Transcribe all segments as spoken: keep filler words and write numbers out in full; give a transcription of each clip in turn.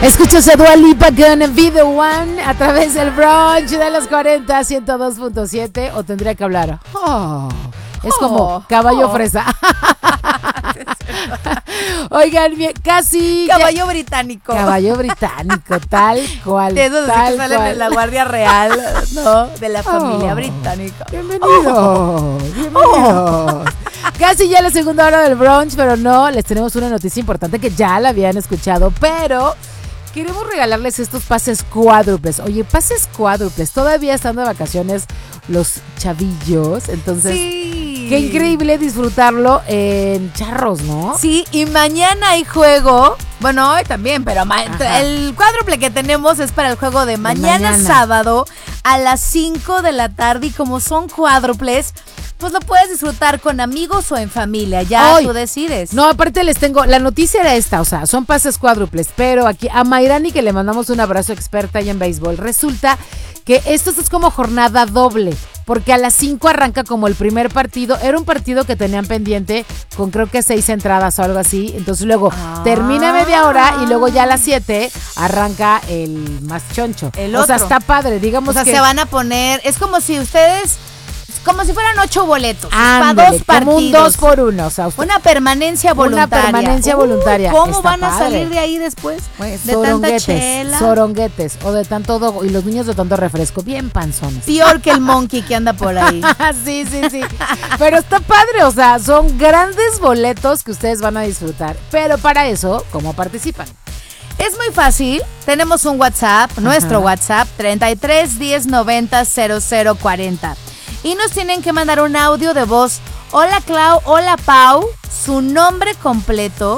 Escuchas a Dua Lipa con Be The One a través del brunch de los cuarenta, ciento dos punto siete. O tendría que hablar. Oh, es oh, como caballo oh. fresa. Oigan, casi. Caballo ya, británico. Caballo británico, tal cual. De esos tal que salen cual. de la Guardia Real, ¿no? De la familia oh, británica. Bienvenidos. Oh. Bienvenidos. Casi ya la segunda hora del brunch, pero no, les tenemos una noticia importante que ya la habían escuchado, pero queremos regalarles estos pases cuádruples. Oye, pases cuádruples, todavía están de vacaciones los chavillos, entonces sí. Qué increíble disfrutarlo en Charros, ¿no? Sí, y mañana hay juego. Bueno, hoy también, pero ma- el cuádruple que tenemos es para el juego de mañana, mañana sábado a las cinco de la tarde. Y como son cuádruples, pues lo puedes disfrutar con amigos o en familia. Ya Hoy, tú decides. No, aparte les tengo, la noticia era esta, o sea, son pases cuádruples, pero aquí a Mayrani, que le mandamos un abrazo, experta ya en béisbol, resulta que esto es como jornada doble, porque a las cinco arranca como el primer partido. Era un partido que tenían pendiente con creo que seis entradas o algo así. Entonces luego ah. termina media hora y luego ya a las siete arranca el más choncho. El o otro. sea, está padre, digamos. O sea, que se van a poner, es como si ustedes... Como si fueran ocho boletos. Ándale, para dos partidos. Como un dos por uno. O sea, usted, una permanencia voluntaria. Una permanencia voluntaria. Uy, ¿Cómo Está van a padre. salir de ahí después? Pues, de tanta chela. Soronguetes. O de tanto dogo. Y los niños de tanto refresco. Bien panzones. Peor que el monkey que anda por ahí. Sí, sí, sí. Pero está padre. O sea, son grandes boletos que ustedes van a disfrutar. Pero para eso, ¿cómo participan? Es muy fácil. Tenemos un WhatsApp. Ajá. Nuestro WhatsApp. treinta y tres, diez, noventa, cero cero cuarenta. Y nos tienen que mandar un audio de voz. Hola Clau, hola Pau, su nombre completo.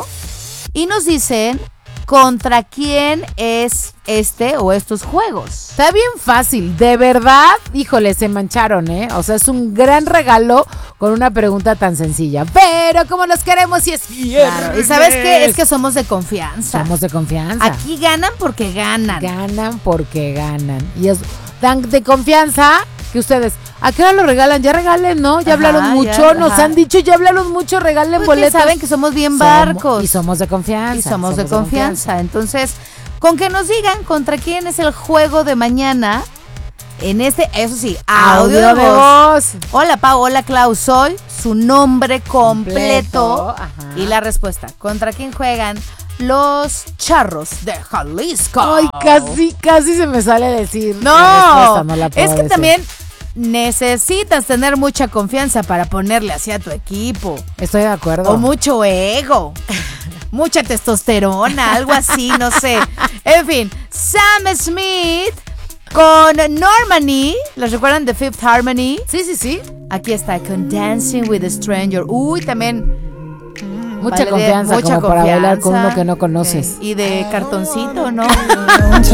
Y nos dicen contra quién es este o estos juegos. Está bien fácil, de verdad, híjole, se mancharon, ¿eh? O sea, es un gran regalo con una pregunta tan sencilla. Pero como nos queremos y es viernes. Claro. ¿Y sabes qué? Es que somos de confianza. Somos de confianza. Aquí ganan porque ganan. Ganan porque ganan. Y es tan de confianza que ustedes... ¿A qué hora lo regalan? Ya regalen, ¿no? Ya ajá, hablaron mucho, ya, nos ajá. han dicho, ya hablaron mucho, regalen pues boletos. Que saben que somos bien barcos. Somos, y somos de confianza. Y somos, somos de, confianza. de confianza. Entonces, con que nos digan contra quién es el juego de mañana, en este, eso sí, audio, audio de voz. voz. Hola Pau, hola Clau, soy su nombre completo. completo. Y la respuesta, ¿contra quién juegan? Los Charros de Jalisco. Ay, casi, casi se me sale decir. No, no la es que decir. también... necesitas tener mucha confianza para ponerle hacia tu equipo. Estoy de acuerdo. O mucho ego. Mucha testosterona, algo así, no sé. En fin, Sam Smith con Normani. ¿Los recuerdan de Fifth Harmony? Sí, sí, sí. Aquí está, con Dancing with a Stranger. Uy, también... Mucha vale, confianza, mucha como confianza. Para bailar con uno que no conoces. Y de cartoncito, ¿no?